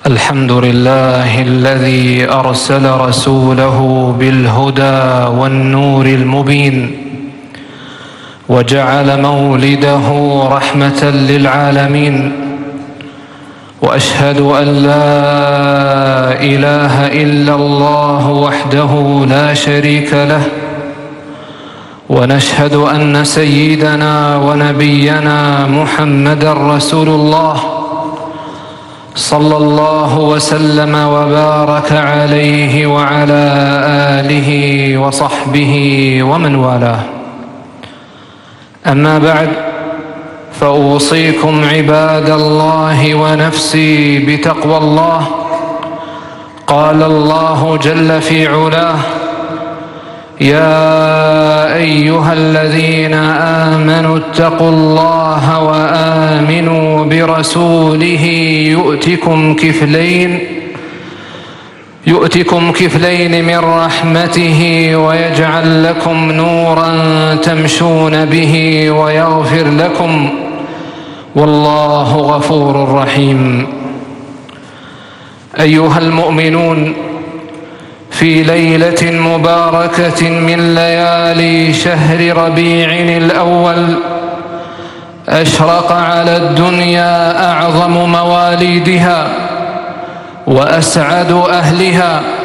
الحمد لله الذي أرسل رسوله بالهدى والنور المبين، وجعل مولده رحمة للعالمين. وأشهد أن لا إله إلا الله وحده لا شريك له، ونشهد أن سيدنا ونبينا محمدًا رسول الله صلى الله وسلم وبارك عليه وعلى آله وصحبه ومن والاه. أما بعد، فأوصيكم عباد الله ونفسي بتقوى الله. قال الله جل في علاه: يا أيها الذين آمنوا اتقوا الله وآمنوا برسوله يؤتكم كفلين من رحمته ويجعل لكم نورا تمشون به ويغفر لكم، والله غفور رحيم. أيها المؤمنون، في ليلة مباركة من ليالي شهر ربيع الأول أشرق على الدنيا أعظم مواليدها وأسعد أهلها،